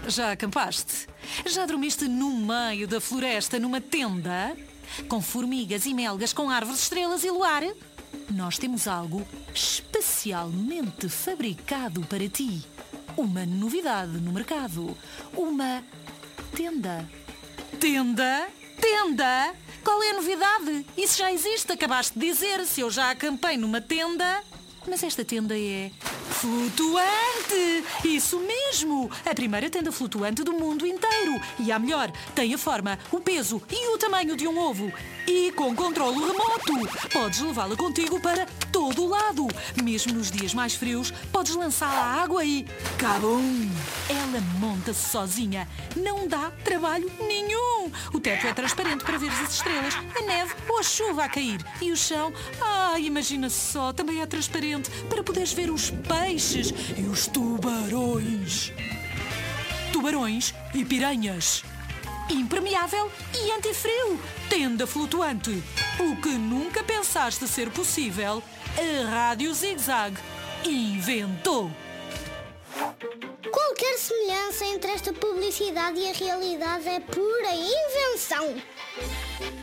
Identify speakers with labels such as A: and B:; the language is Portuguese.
A: Já acampaste? Já dormiste no meio da floresta numa tenda? Com formigas e melgas, com árvores, estrelas e luar? Nós temos algo especialmente fabricado para ti. Uma novidade no mercado. Uma tenda. Tenda? Tenda? Qual é a novidade? Isso já existe, acabaste de dizer. Se eu já acampei numa tenda... Mas esta tenda é flutuante! Isso mesmo! A primeira tenda flutuante do mundo inteiro. E a melhor, tem a forma, o peso e o tamanho de um ovo. E com controlo remoto. Podes levá-la contigo para todo o lado. Mesmo nos dias mais frios, podes lançá-la à água e... cabum! Ela monta-se sozinha. Não dá trabalho nenhum. O teto é transparente para ver as estrelas, a neve ou a chuva a cair. E o chão, imagina só, também é transparente para poderes ver os peixes e os tubarões. Tubarões e piranhas. Impermeável e antifrio. Tenda flutuante. O que nunca pensaste ser possível, a Rádio Zig-Zag inventou.
B: Qualquer semelhança entre esta publicidade e a realidade é pura invenção.